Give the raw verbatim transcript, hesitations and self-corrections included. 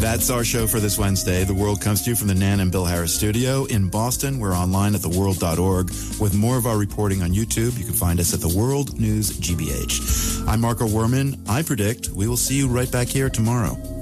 That's our show for this Wednesday. The World comes to you from the Nan and Bill Harris studio. In Boston, we're online at the world dot org with more of our reporting on YouTube. You can find us at the World News G B H. I'm Marco Werman. I predict we will see you right back here tomorrow.